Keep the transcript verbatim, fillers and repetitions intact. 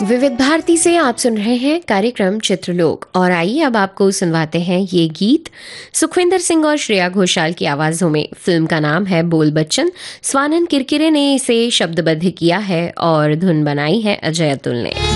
विविध भारती से आप सुन रहे हैं कार्यक्रम चित्रलोक और आइए अब आपको सुनवाते हैं ये गीत सुखविंदर सिंह और श्रेया घोषाल की आवाज़ों में। फिल्म का नाम है बोल बच्चन। स्वानंद किरकिरे ने इसे शब्दबद्ध किया है और धुन बनाई है अजय अतुल ने।